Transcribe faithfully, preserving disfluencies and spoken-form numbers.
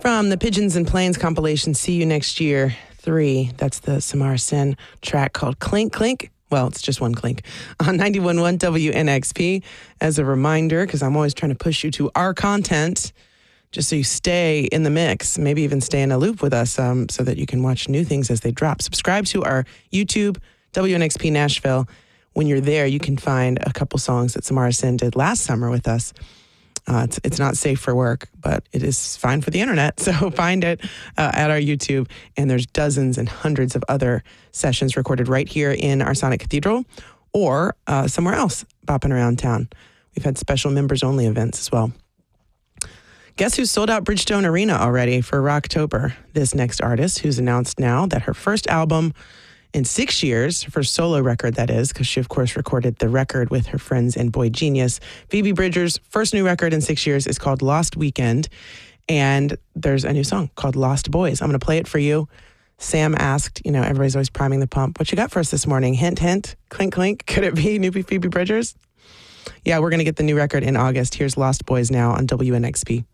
From the Pigeons and Planes compilation, See You Next Year three. That's the Samara Sin track called Clink Clink. Well, it's just one clink. On ninety-one point one W N X P. As a reminder, because I'm always trying to push you to our content, just so you stay in the mix, maybe even stay in a loop with us um, so that you can watch new things as they drop. Subscribe to our YouTube, W N X P Nashville. When you're there, you can find a couple songs that Samara Sin did last summer with us. Uh, it's, it's not safe for work, but it is fine for the internet. So find it uh, at our YouTube. And there's dozens and hundreds of other sessions recorded right here in our Sonic Cathedral or uh, somewhere else bopping around town. We've had special members-only events as well. Guess who sold out Bridgestone Arena already for Rocktober? This next artist, who's announced now that her first album in six years, her first solo record, that is, because she, of course, recorded the record with her friends in Boy Genius. Phoebe Bridgers' first new record in six years is called Lost Weekend, and there's a new song called Lost Boys. I'm going to play it for you. Sam asked, you know, everybody's always priming the pump. What you got for us this morning? Hint, hint, clink, clink. Could it be new Phoebe Bridgers? Yeah, we're going to get the new record in August. Here's Lost Boys now on W N X P.